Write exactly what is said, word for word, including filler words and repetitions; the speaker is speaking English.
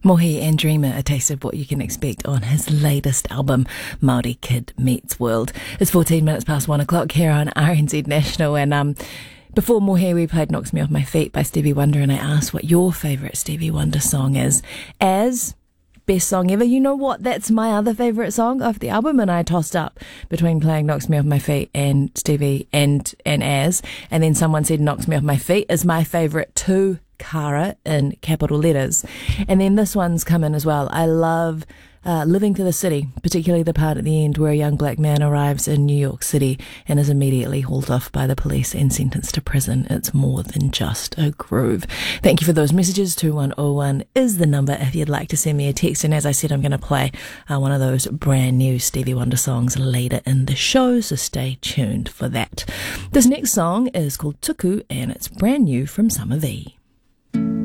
Mohi and Dreamer, a taste of what you can expect on his latest album, Māori Kid Meets World. It's fourteen minutes past one o'clock here on R N Z National, and um, before Mohi we played Knocks Me Off My Feet by Stevie Wonder, and I asked what your favourite Stevie Wonder song is. As best song ever, you know what, that's my other favourite song off the album, and I tossed up between playing Knocks Me Off My Feet and Stevie and, and As, and then someone said Knocks Me Off My Feet is my favourite too, Cara in capital letters. And then this one's come in as well. I love uh, Living to the City, particularly the part at the end where a young black man arrives in New York City and is immediately hauled off by the police and sentenced to prison. It's more than just a groove. Thank you for those messages. two one oh one is the number if you'd like to send me a text. And as I said, I'm going to play uh, one of those brand new Stevie Wonder songs later in the show, so stay tuned for that. This next song is called Tuku, and it's brand new from Summer V.